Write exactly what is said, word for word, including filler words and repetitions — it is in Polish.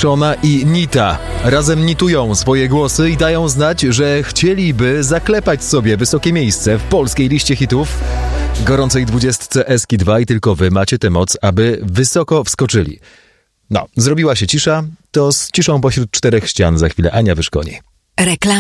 Shona i Nita. Razem nitują swoje głosy i dają znać, że chcieliby zaklepać sobie wysokie miejsce w polskiej liście hitów gorącej dwudziestce Eski dwa i tylko wy macie tę moc, aby wysoko wskoczyli. No, zrobiła się cisza, to z ciszą pośród czterech ścian za chwilę Ania wyszkoni. Reklama.